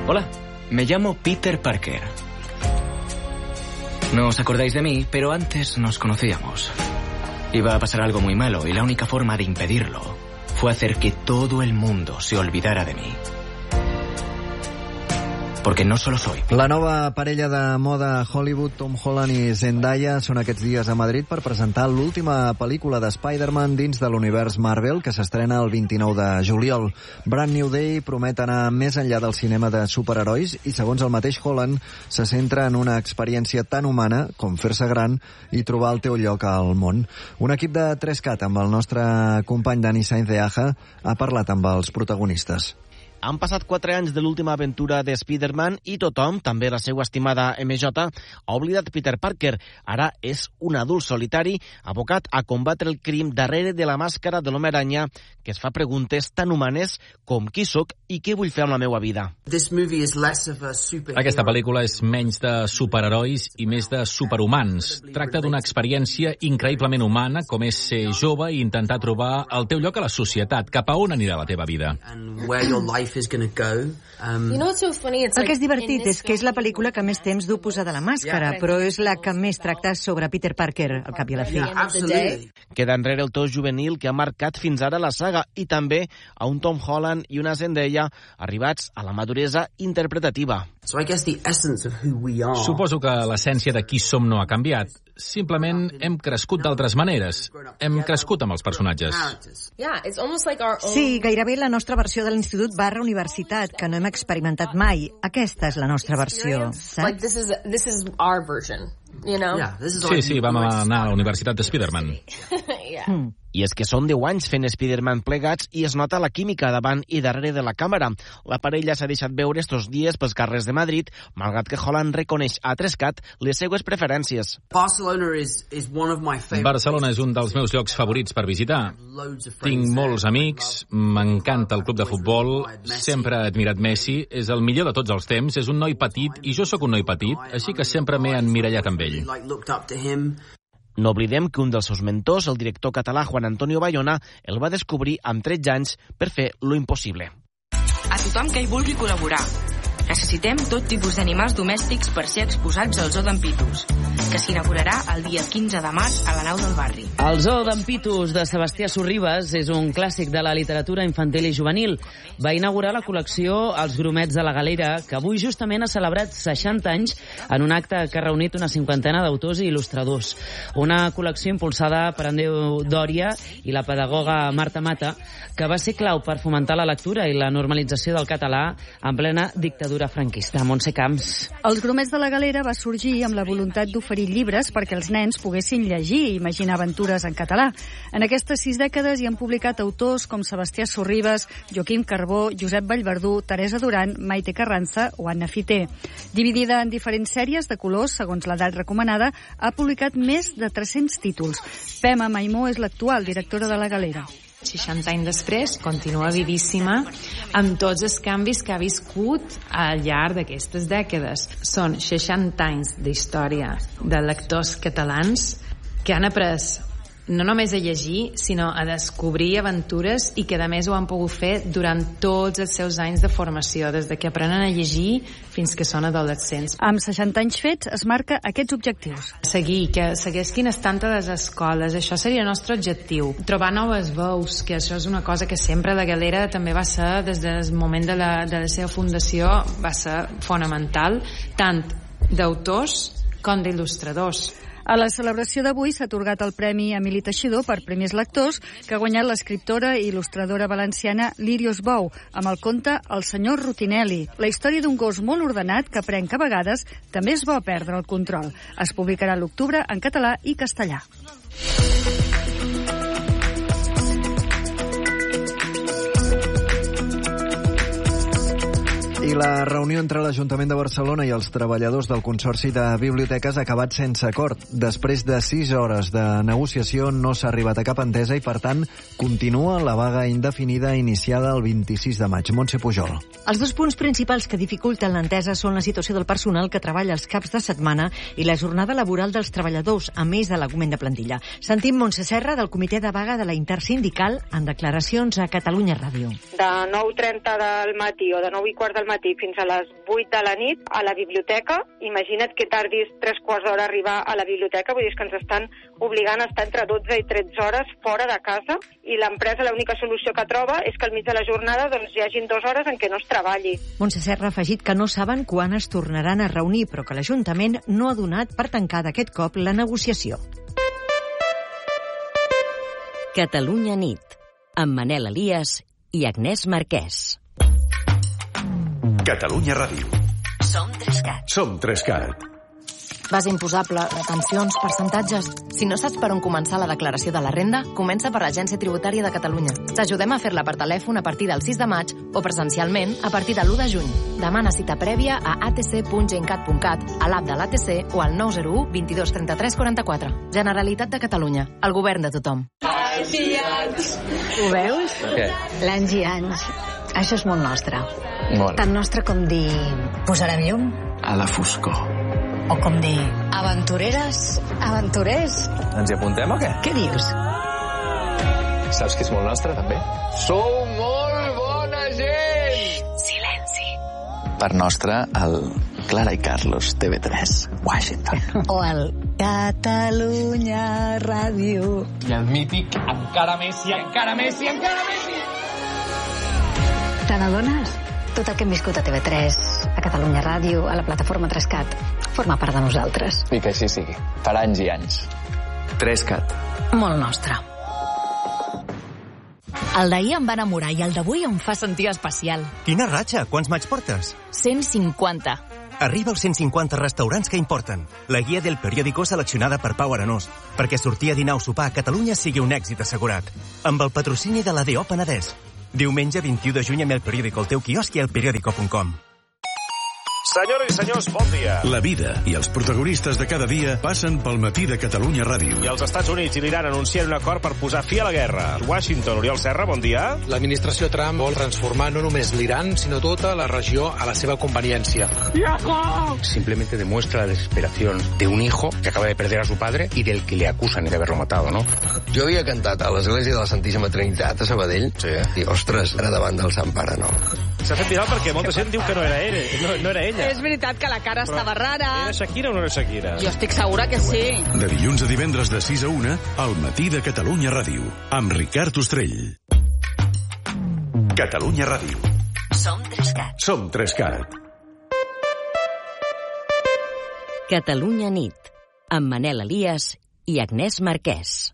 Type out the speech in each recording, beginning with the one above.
Hola, me llamo Peter Parker. No os acordáis de mí, pero antes nos conocíamos. Iba a pasar algo muy malo y la única forma de impedirlo fue hacer que todo el mundo se olvidara de mí. Porque no solo soy. La nova parella de moda Hollywood, Tom Holland i Zendaya, són aquests dies a Madrid per presentar l'última pel·lícula de Spider-Man dins de l'univers Marvel, que s'estrena el 29 de juliol. Brand New Day promet anar més enllà del cinema de superherois i, segons el mateix Holland, se centra en una experiència tan humana com fer-se gran i trobar el teu lloc al món. Un equip de 3CAT amb el nostre company Dani Sainz de Aja ha parlat amb els protagonistes. Han passat 4 anys de l'última aventura de Spider-Man i tothom, també la seva estimada MJ, ha oblidat Peter Parker. Ara és un adult solitari abocat a combatre el crim darrere de la màscara de l'home aranya, que es fa preguntes tan humanes com qui sóc i què vull fer amb la meva vida. Aquesta pel·lícula és menys de superherois i més de superhumans. Tracta d'una experiència increïblement humana com és ser jove i intentar trobar el teu lloc a la societat, cap a on anirà la teva vida. El que és divertit és que és la pel·lícula que més temps du posada la màscara, però és la que més tracta sobre Peter Parker, al cap i a la fi. Queda enrere el to juvenil que ha marcat fins ara la saga i també a un Tom Holland i una Zendaya arribats a la maduresa interpretativa. Suposo que l'essència de qui som no ha canviat. Simplement hem crescut d'altres maneres. Hem crescut amb els personatges. Sí, gairebé la nostra versió de l'institut /universitat, que no hem experimentat mai. Aquesta és la nostra versió, saps? Sí, vam anar a la Universitat de Spider-Man. I és que són 10 anys fent Spider-Man plegats i es nota la química davant i darrere de la càmera. La parella s'ha deixat veure estos dies pels carrers de Madrid, malgrat que Holland reconeix a 3CAT les seues preferències. Barcelona és un dels meus llocs favorits per visitar. Tinc molts amics, m'encanta el club de futbol, sempre he admirat Messi, és el millor de tots els temps, és un noi petit i jo sóc un noi petit, així que sempre m'he emmirallat amb ell. No oblidem que un dels seus mentors, el director català Juan Antonio Bayona, el va descobrir amb 13 anys per fer lo impossible. A tothom que hi vulgui col·laborar. Necessitem tot tipus d'animals domèstics per ser exposats al Zoo d'en Pitus, que s'inaugurarà el dia 15 de març a la nau del barri. El Zoo d'en Pitus de Sebastià Sorribes és un clàssic de la literatura infantil i juvenil. Va inaugurar la col·lecció Els Gromets de la Galera, que avui justament ha celebrat 60 anys en un acte que ha reunit una 50ena d'autors i il·lustradors. Una col·lecció impulsada per Andreu Dòria i la pedagoga Marta Mata, que va ser clau per fomentar la lectura i la normalització del català en plena dictadura franquista. Montse Camps. Els Gromets de la Galera va sorgir amb la voluntat d'oferir llibres perquè els nens poguessin llegir i imaginar aventures en català. En aquestes 6 dècades hi han publicat autors com Sebastià Sorribes, Joaquim Carbó, Josep Vallverdú, Teresa Duran, Maite Carranza o Anna Fiter. Dividida en diferents sèries de colors segons l'edat recomanada, ha publicat més de 300 títols. Pema Maimó és l'actual directora de la Galera. 60 anys després, continua vivíssima amb tots els canvis que ha viscut al llarg d'aquestes dècades. Són 60 anys d'història de lectors catalans que han après no només a llegir, sinó a descobrir aventures i que a més ho han pogut fer durant tots els seus anys de formació, des de que aprenen a llegir fins que són adolescents. Amb 60 anys fets es marca aquests objectius. Seguir, que seguessin estant a les escoles, això seria el nostre objectiu. Trobar noves veus, que això és una cosa que sempre la Galera també va ser, des del moment de la seva fundació, va ser fonamental, tant d'autors com d'il·lustradors. A la celebració d'avui s'ha atorgat el Premi Emili Teixidor per Primers Lectors, que ha guanyat l'escriptora i il·lustradora valenciana Lírios Bou, amb el conte El senyor Rutinelli, la història d'un gos molt ordenat que aprèn que a vegades també és bo perdre el control. Es publicarà a l'octubre en català i castellà. I la reunió entre l'Ajuntament de Barcelona i els treballadors del Consorci de Biblioteques ha acabat sense acord. Després de 6 hores de negociació no s'ha arribat a cap entesa i, per tant, continua la vaga indefinida iniciada el 26 de maig. Montse Pujol. Els dos punts principals que dificulten l'entesa són la situació del personal que treballa els caps de setmana i la jornada laboral dels treballadors, a més de l'augment de plantilla. Sentim Montse Serra, del comitè de vaga de la Intersindical, en declaracions a Catalunya Ràdio. De 9:30 del matí o de 9:15 del matí matí fins a les 8 de la nit a la biblioteca. Imagina't que tardis 3/4 d'hora a arribar a la biblioteca, vull dir que ens estan obligant a estar entre 12 i 13 hores fora de casa, i l'empresa l'única solució que troba és que al mig de la jornada doncs, hi hagin 2 hores en què no es treballi. Montse Serra ha afegit que no saben quan es tornaran a reunir, però que l'Ajuntament no ha donat per tancada aquest cop la negociació. Catalunya nit, amb Manel Elias i Agnès Marquès. Catalunya Ràdio. Som 3CAT. Som 3CAT. Base imposable, retencions, percentatges... Si no saps per on començar la declaració de la renda, comença per l'Agència Tributària de Catalunya. T'ajudem a fer-la per telèfon a partir del 6 de maig o presencialment a partir de l'1 de juny. Demana cita prèvia a atc.gencat.cat, a l'app de l'ATC o al 901 22 33 44. Generalitat de Catalunya. El govern de tothom. Anys i anys. Ho veus? Què? L'anys i anys. Això és molt nostre. Molt. Tan nostre com dir... Posarem llum? A la foscor. O com dir... Aventureres? Aventurers? Ens hi apuntem o què? Què dius? Saps que és molt nostre, també? Sou molt bona gent! Silenci. Per nostre, el Clara i Carlos, TV3, Washington. O el Catalunya Ràdio. I el mític Encara Messi, encara Messi, encara Messi! Te n'adones? Tot el que hem viscut a TV3, a Catalunya Ràdio, a la plataforma 3CAT, forma part de nosaltres. I que així sigui. Per anys i anys. 3CAT. Molt nostre. El d'ahir em va enamorar i el d'avui em fa sentir especial. Quina ratxa? Quants maig portes? 150. Arriba als 150 restaurants que importen. La guia del periòdico seleccionada per Pau Arenós, perquè sortir a dinar o sopar a Catalunya sigui un èxit assegurat. Amb el patrocini de l'ADO Penedès. Diumenge 21 de juny amb el periòdico al teu quiosc i al periódico.com. Senyores i senyors, bon dia. La vida i els protagonistes de cada dia passen pel matí de Catalunya Ràdio. I els Estats Units i l'Iran anuncien un acord per posar fi a la guerra. Washington, Oriol Serra, bon dia. L'administració Trump vol transformar no només l'Iran, sino tota la regió a la seva conveniencia. Simplemente demuestra la desesperación de un hijo que acaba de perder a su padre y del que le acusan de haberlo matado, ¿no? Jo havia cantat a l'església de la Santíssima Trinitat a Sabadell. Sí. I, ostres, era davant del Sant Pare, no. S'ha fet viral perquè molta gent diu que no era ell, no era ella. És veritat que la cara estava rara. Era Shakira o no era Shakira? Jo estic segura que sí. De dilluns a divendres de 6 a 1, al matí de Catalunya Ràdio, amb Ricard Ostrell. Catalunya Ràdio. Som 3CAT. Som 3CAT. Catalunya nit, amb Manel Elias i Agnès Marquès.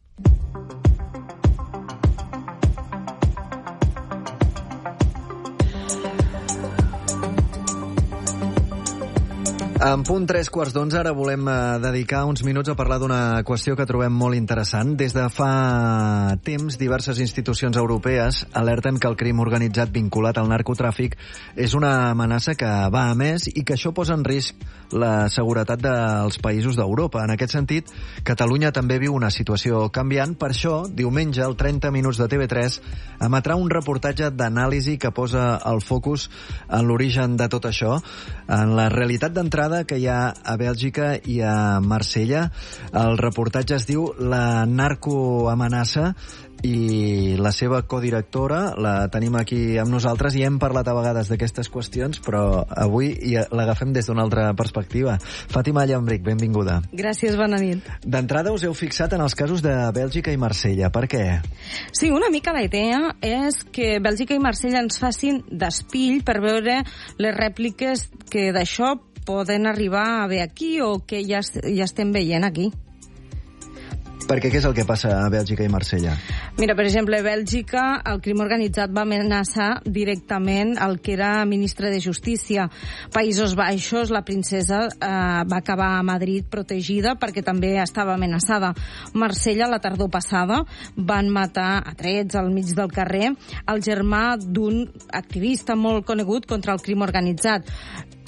En punt 3:15, ara volem dedicar uns minuts a parlar d'una qüestió que trobem molt interessant. Des de fa temps, diverses institucions europees alerten que el crim organitzat vinculat al narcotràfic és una amenaça que va a més i que això posa en risc la seguretat dels països d'Europa. En aquest sentit, Catalunya també viu una situació canviant. Per això, diumenge, al 30 minuts de TV3, emetrà un reportatge d'anàlisi que posa el focus en l'origen de tot això, en la realitat d'entrada que hi ha a Bèlgica i a Marsella. El reportatge es diu La narcoamenaça i la seva codirectora la tenim aquí amb nosaltres i hem parlat a vegades d'aquestes qüestions, però avui l'agafem des d'una altra perspectiva. Fàtima Llambric, benvinguda. Gràcies, bona nit. D'entrada us heu fixat en els casos de Bèlgica i Marsella. Per què? Sí, una mica la idea és que Bèlgica i Marsella ens facin d'espill per veure les rèpliques que d'això poden arribar a haver aquí o que ja estem veient aquí. Perquè què és el que passa a Bèlgica i Marsella? Mira, per exemple, a Bèlgica el crim organitzat va amenaçar directament el que era ministre de Justícia. Països Baixos, la princesa va acabar a Madrid protegida perquè també estava amenaçada. Marsella, la tardor passada, van matar a trets al mig del carrer el germà d'un activista molt conegut contra el crim organitzat.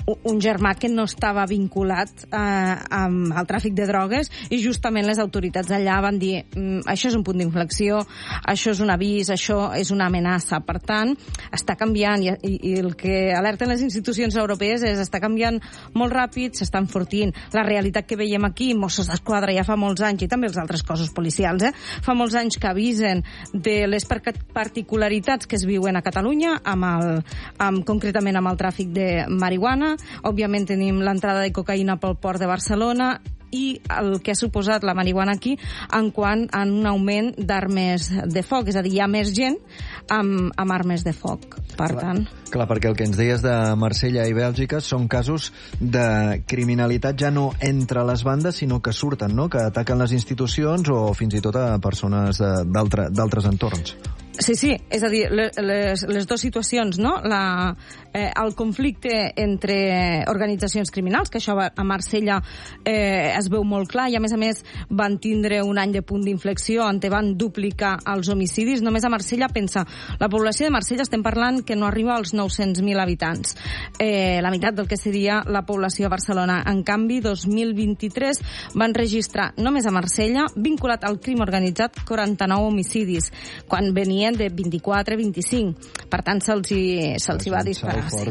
un germà que no estava vinculat al tràfic de drogues, i justament les autoritats allà van dir això és un punt d'inflexió, això és un avís, això és una amenaça. Per tant, està canviant, i el que alerten les institucions europees és està canviant molt ràpid, s'està enfortint. La realitat que veiem aquí, Mossos d'Esquadra ja fa molts anys, i també els altres cossos policials, fa molts anys que avisen de les particularitats que es viuen a Catalunya, concretament amb el tràfic de marihuana. Òbviament tenim l'entrada de cocaïna pel port de Barcelona, i el que ha suposat la marihuana aquí en quant a un augment d'armes de foc, és a dir, hi ha més gent amb armes de foc. Per tant... Clar, perquè el que ens deies de Marsella i Bèlgica són casos de criminalitat ja no entre les bandes, sinó que surten, no?, que ataquen les institucions o fins i tot a persones d'altres entorns. Sí, és a dir, les dues situacions, no? El conflicte entre organitzacions criminals, que això a Marsella es veu molt clar, i a més van tindre un any de punt d'inflexió on van duplicar els homicidis. Només a Marsella, pensa, la població de Marsella estem parlant que no arriba als 900.000 habitants, la meitat del que seria la població a Barcelona. En canvi, 2023 van registrar només a Marsella, vinculat al crim organitzat, 49 homicidis, quan venien de 24-25. Per tant, se'ls va disparar. Sí.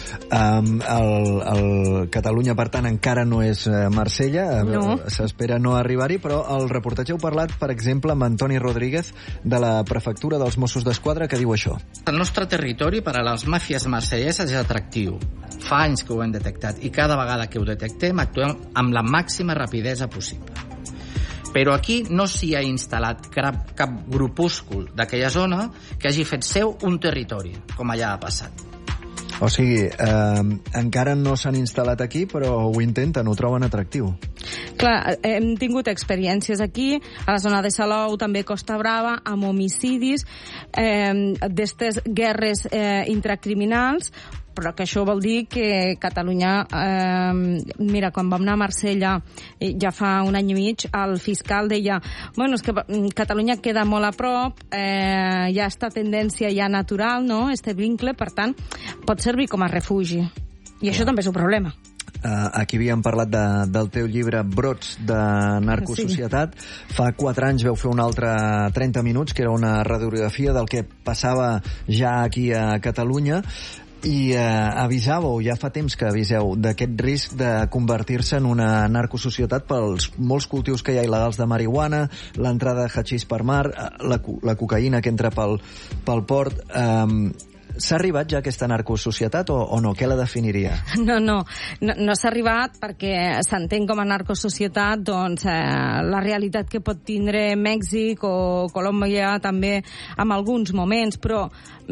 Catalunya, per tant, encara no és Marsella. No. S'espera no arribar-hi, però al reportatge heu parlat, per exemple, amb Antoni Rodríguez, de la prefectura dels Mossos d'Esquadra, que diu això. El nostre territori per a les màfies marselleses és atractiu. Fa anys que ho hem detectat, i cada vegada que ho detectem actuem amb la màxima rapidesa possible. Però aquí no s'hi ha instal·lat cap grupúscul d'aquella zona que hagi fet seu un territori, com allà ha passat. O sigui, encara no s'han instal·lat aquí, però ho intenten, ho troben atractiu. Clar, hem tingut experiències aquí, a la zona de Salou, també Costa Brava, amb homicidis, d'estes guerres intracriminals, però que això vol dir que Catalunya... mira, quan vam anar a Marsella ja fa un any i mig, el fiscal deia bueno, és que Catalunya queda molt a prop, hi ha esta tendència ja natural, no?, este vincle, per tant, pot servir com a refugi. I això també és un problema. Aquí havíem parlat del teu llibre Brots de narcosocietat. Sí. Fa 4 anys veu fer un altre 30 minuts, que era una radiografia del que passava ja aquí a Catalunya, i avisàveu, ja fa temps que aviseu, d'aquest risc de convertir-se en una narcosocietat pels molts cultius que hi ha il·legals de marihuana, l'entrada de hachís per mar, la cocaïna que entra pel port. S'ha arribat ja a aquesta narcosocietat o no? Què la definiria? No s'ha arribat, perquè s'entén com a narcosocietat doncs, la realitat que pot tindre Mèxic o Colòmbia també en alguns moments, però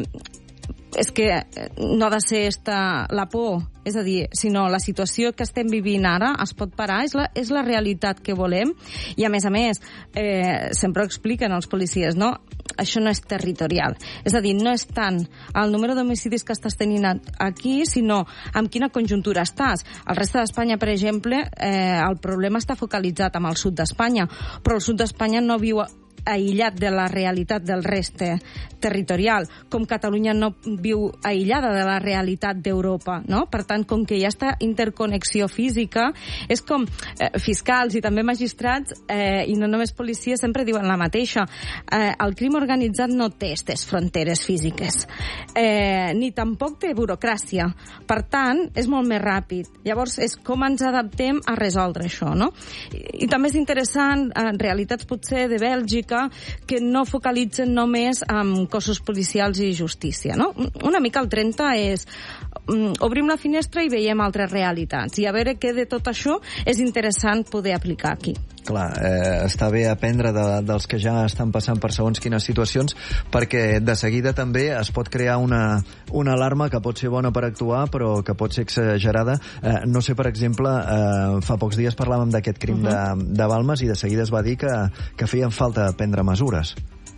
és que no ha de ser la por, és a dir, sinó la situació que estem vivint ara es pot parar, és la realitat que volem, i a més, sempre ho expliquen els policies, no? Això no és territorial, és a dir, no és tant el número d'homicidis que estàs tenint aquí, sinó en quina conjuntura estàs. Al reste d'Espanya, per exemple, el problema està focalitzat amb el sud d'Espanya, però el sud d'Espanya no viu aïllat de la realitat del reste territorial, com Catalunya no viu aïllada de la realitat d'Europa, no? Per tant, com que hi ha aquesta interconnexió física, és com fiscals i també magistrats, i no només policies, sempre diuen la mateixa. El crim organitzat no té aquestes fronteres físiques, ni tampoc té burocràcia. Per tant, és molt més ràpid. Llavors, és com ens adaptem a resoldre això, no? I també és interessant, realitats potser de Bèlgica, que no focalitzen només en cossos policials i justícia, no? Una mica el 30 és obrim la finestra i veiem altres realitats, i a veure què de tot això és interessant poder aplicar aquí. Clar, està bé aprendre dels que ja estan passant per segons quines situacions, perquè de seguida també es pot crear una alarma que pot ser bona per actuar, però que pot ser exagerada. No sé, per exemple, fa pocs dies parlàvem d'aquest crim de Balmes, i de seguida es va dir que feien falta prendre mesures.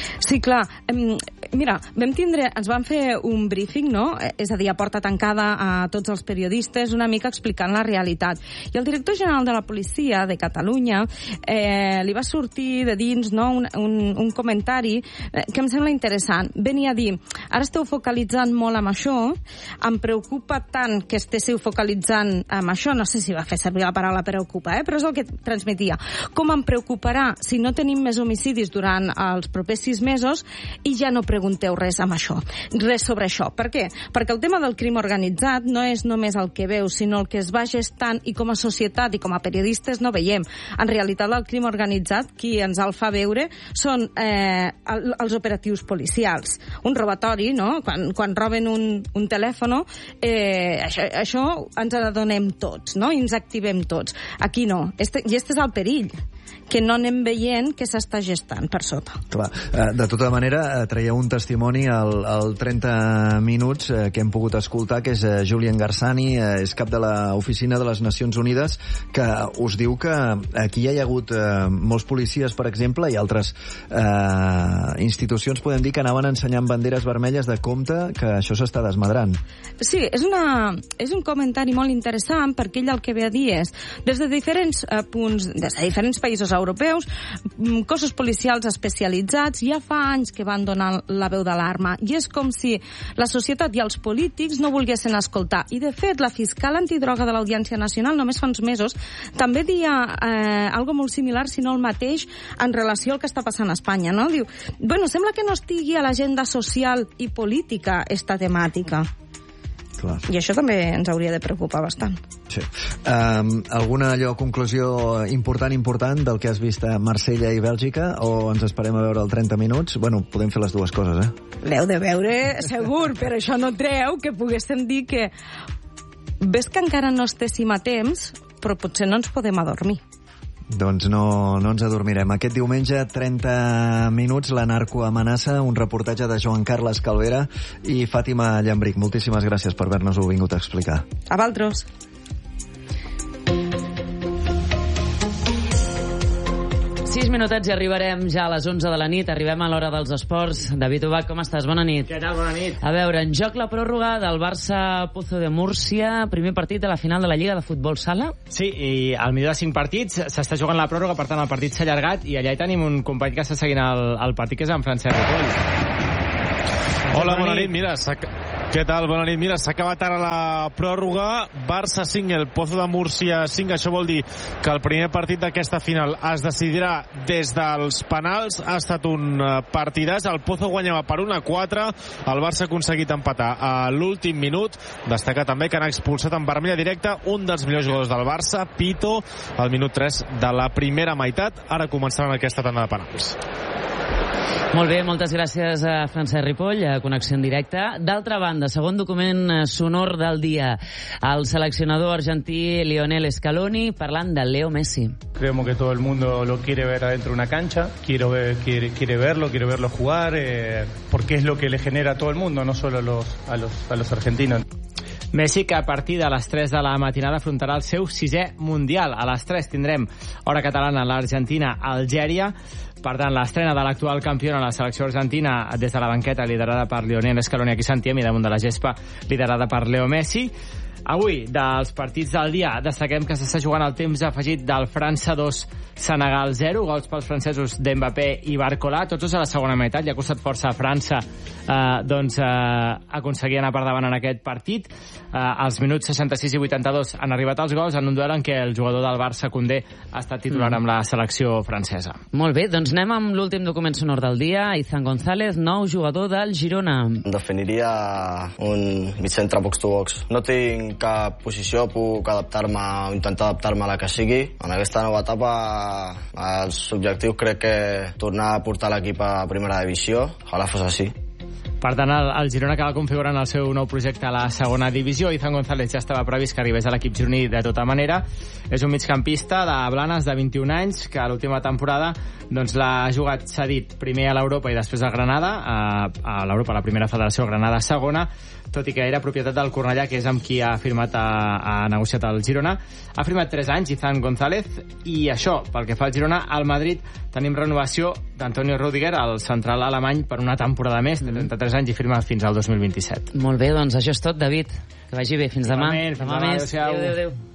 Sí, clar. Mira, ens van fer un briefing, no? És a dir, a porta tancada a tots els periodistes, una mica explicant la realitat. I el director general de la policia de Catalunya li va sortir de dins, no, un comentari que em sembla interessant. Venia a dir, ara esteu focalitzant molt amb això, em preocupa tant que esteu focalitzant amb això, no sé si va fer servir la paraula preocupa, però és el que transmetia. Com em preocuparà si no tenim més homicidis durant els propers 6 mesos i ja no pregunteu res sobre això. Per què? Perquè el tema del crim organitzat no és només el que veus, sinó el que es va gestant i com a societat i com a periodistes no veiem. En realitat, el crim organitzat, qui ens el fa veure, són els operatius policials. Un robatori, no? Quan roben un telèfon, això ens adonem tots, no? I ens activem tots. Aquí no. I este és el perill, que no anem veient que s'està gestant per sota. Clar, de tota manera, traieu un testimoni al 30 minuts que hem pogut escoltar, que és Julian Garsani, és cap de l'Oficina de les Nacions Unides, que us diu que aquí hi ha hagut molts policies, per exemple, i altres institucions, podem dir, que anaven ensenyant banderes vermelles de compte que això s'està desmadrant. Sí, és un comentari molt interessant, perquè ell el que ve a dir és, des de diferents punts, des de diferents països europeus, cossos policials especialitzats ja fa anys que van donar la veu d'alarma, i és com si la societat i els polítics no volguessin escoltar. I de fet, la fiscal antidroga de l'Audiència Nacional només fa uns mesos també dia algo molt similar, si no el mateix, en relació al que està passant a Espanya, no? Diu, bueno, sembla que no estigui a l'agenda social i política esta temàtica. Clar. I això també ens hauria de preocupar bastant. Sí. Alguna conclusió important del que has vist a Marsella i Bèlgica, o ens esperem a veure el 30 minuts? Bueno, podem fer les dues coses, L'heu de veure, segur, però això no treu que poguéssim dir que ves que encara no estéssim a temps, però potser no ens podem adormir. Doncs no ens adormirem. Aquest diumenge, 30 minuts, la narcoamenaça, un reportatge de Joan Carles Calvera i Fàtima Llambric. Moltíssimes gràcies per haver-nos-ho vingut a explicar. A vosaltres. Sis minutets i arribarem ja a les 11 de la nit. Arribem a l'hora dels esports. David Ubach, com estàs? Bona nit. Què tal? Bona nit. A veure, en joc la pròrroga del Barça Pozo de Múrcia, primer partit de la final de la Lliga de Futbol Sala. Sí, i al millor de 5 partits s'està jugant la pròrroga, per tant el partit s'ha allargat, i allà hi tenim un company que està seguint el partit, que és en Francesc Ripoll. Hola, bona nit. Mira, què tal? Bona nit. Mira, s'ha acabat ara la pròrroga. Barça 5, el Pozo de Múrcia 5. Això vol dir que el primer partit d'aquesta final es decidirà des dels penals. Ha estat un partidàs. El Pozo guanyava per 1-4. El Barça ha aconseguit empatar a l'últim minut. Destacar també que han expulsat en vermella directa un dels millors jugadors del Barça, Pito, al minut 3 de la primera meitat. Ara començaran aquesta tanda de penals. Molt bé, moltes gràcies a Francesc Ripoll, a Connexió en Directe. D'altra banda, segon document sonor del dia, el seleccionador argentí Lionel Scaloni parlant de Leo Messi. Creemos que todo el mundo lo quiere ver adentro de una cancha, quiere verlo jugar, porque es lo que le genera a todo el mundo, no solo a los argentinos. Messi, que a partir de les 3 de la matinada afrontarà el seu 6è Mundial. A les 3 tindrem hora catalana l'Argentina-Algèria. Per tant, l'estrena de l'actual campiona a la selecció argentina des de la banqueta, liderada per Lionel Scaloni, aquí sentíem, i damunt de la gespa, liderada per Leo Messi. Avui, dels partits del dia, destaquem que s'està jugant el temps afegit del França 2, Senegal 0, gols pels francesos d'Mbappé i Barcola, tots dos a la segona meitat. Li ha costat força a França aconseguir anar per davant en aquest partit. Als minuts 66 i 82 han arribat els gols en un duel en què el jugador del Barça, Koundé, ha estat titular amb la selecció francesa. Molt bé, doncs anem amb l'últim document sonor del dia. Izan González, nou jugador del Girona. Definiria un mig centre box to box. No tinc cap posició, puc adaptar-me o intentar adaptar-me a la que sigui. En aquesta nova etapa els objectius crec que tornar a portar l'equip a primera divisió, ojalà fos així. Per tant, el Girona acaba configurant el seu nou projecte a la segona divisió. Izan González ja estava previst que arribés a l'equip gironí de tota manera. És un migcampista de Blanes, de 21 anys, que a l'última temporada l'ha jugat cedit primer a l'Europa i després a Granada, a l'Europa, la primera federació, Granada segona, tot i que era propietat del Cornellà, que és amb qui ha negociat el Girona. Ha firmat 3 anys, Izan González, i això, pel que fa al Girona, al Madrid tenim renovació d'Antonio Rüdiger, el central alemany, per una temporada més, de 33 anys, i firma fins al 2027. Molt bé, doncs això és tot, David. Que vagi bé. Fins demà. Demà més. Adéu.